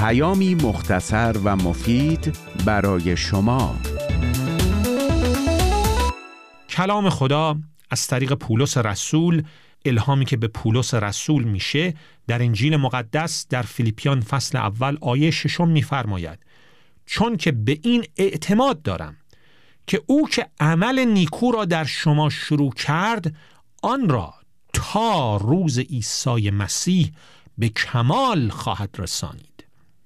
پیامی مختصر و مفید برای شما. کلام خدا از طریق پولس رسول، الهامی که به پولس رسول میشه، در انجیل مقدس در فیلیپیان فصل اول آیه 6 میفرماید: چون که به این اعتماد دارم که او که عمل نیکو را در شما شروع کرد، آن را تا روز عیسی مسیح به کمال خواهد رسانید.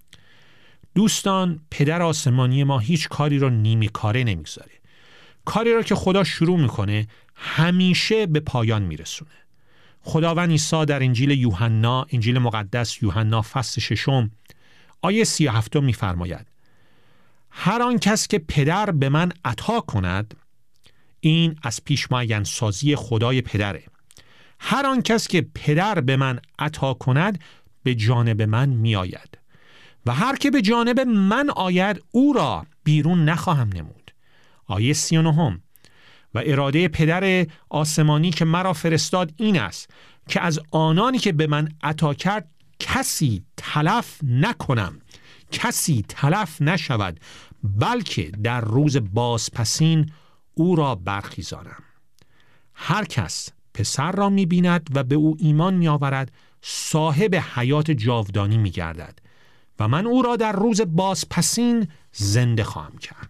دوستان، پدر آسمانی ما هیچ کاری را نیمه کاره نمیگذاره. کاری را که خدا شروع میکنه همیشه به پایان میرسونه. خداوند عیسی در انجیل یوحنا، انجیل مقدس یوحنا فصل 6 آیه 37 میفرماید: هر آن کس که پدر به من عطا کند، این از پیش معین سازی خدای پدره، هر آن کس که پدر به من عطا کند به جانب من می آید و هر که به جانب من آید او را بیرون نخواهم نمود. آیه 39: و اراده پدر آسمانی که مرا فرستاد این است که از آنانی که به من عطا کرد کسی تلف نکنم، کسی تلف نشود، بلکه در روز بازپسین او را برخیزانم. هر کس پسر را می بیند و به او ایمان می آورد صاحب حیات جاودانی می گردد و من او را در روز بازپسین زنده خواهم کرد.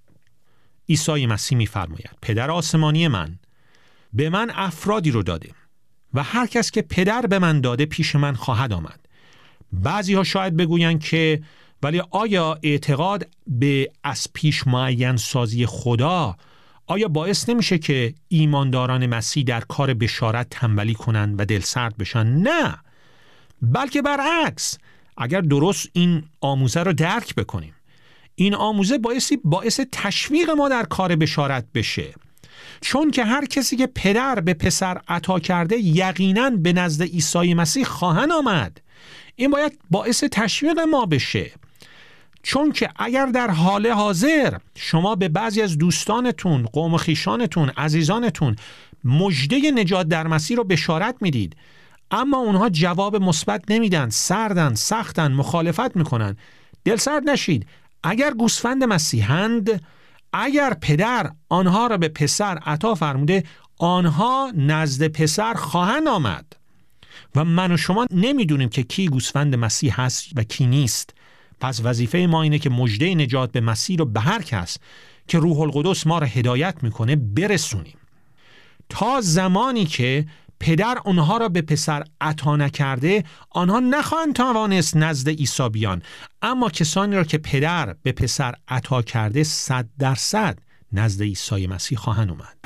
عیسی مسیح می فرماید: پدر آسمانی من به من افرادی رو داده و هر کس که پدر به من داده پیش من خواهد آمد. بعضی ها شاید بگویند که ولی آیا اعتقاد به از پیش معین سازی خدا آیا باعث نمیشه که ایمانداران مسیح در کار بشارت تنبلی کنن و دلسرد بشن؟ نه، بلکه برعکس. اگر درست این آموزه رو درک بکنیم، این آموزه باعث تشویق ما در کار بشارت بشه، چون که هر کسی که پدر به پسر عطا کرده یقیناً به نزد عیسی مسیح خواهند آمد. این باید باعث تشویق ما بشه، چون که اگر در حال حاضر شما به بعضی از دوستانتون، قوم و خویشانتون، عزیزانتون مژده نجات در مسیح رو بشارت میدید، اما اونها جواب مثبت نمیدن، سردن، سختن، مخالفت میکنن، دلسرد نشید. اگر گوسفند مسیحند، اگر پدر آنها را به پسر عطا فرموده، آنها نزد پسر خواهند آمد و من و شما نمیدونیم که کی گوسفند مسیح هست و کی نیست. پس وظیفه ما اینه که مژده نجات به مسیح رو به هر کس که روح القدس ما را هدایت میکنه برسونیم. تا زمانی که پدر آنها را به پسر عطا نکرده، آنها نخواهند توانست نزد عیسی بیان، اما کسانی را که پدر به پسر عطا کرده 100% نزد عیسی مسیح خواهند اومد.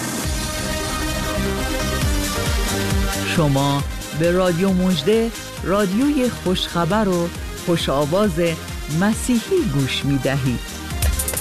شما به رادیو مژده، رادیوی خوشخبر و خوش آواز مسیحی گوش می دهید.